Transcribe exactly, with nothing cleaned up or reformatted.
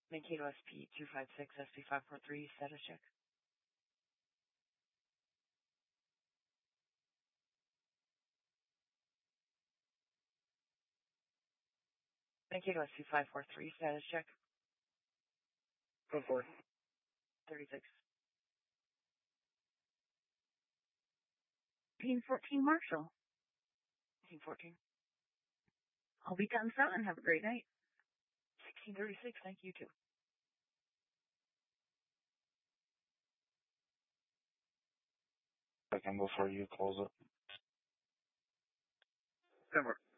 Mankato S P two five six S P five four three, status check. Mankato S P five four three, status check. Go for it. thirty-six. sixteen fourteen Marshall. sixteen fourteen. I'll be done soon. Have a great night. sixteen thirty-six, thank you too. Second before you close it. Ten more.